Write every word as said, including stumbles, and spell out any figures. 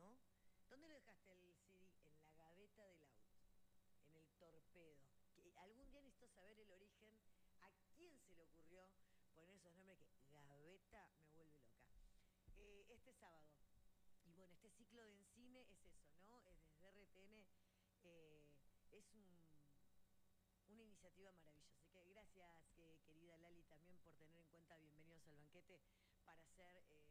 ¿no? ¿Dónde lo dejaste el C D? En la gaveta del auto, en el torpedo. Que algún día necesito saber el origen, a quién se le ocurrió poner esos nombres que gaveta me vuelve loca. Eh, este sábado. Y bueno, este ciclo de Encine es eso, ¿no? Es desde R T N, eh, es un, una iniciativa maravillosa. Así que gracias, que, querida Lali, también por tener en cuenta Bienvenidos al Banquete para hacer... Eh,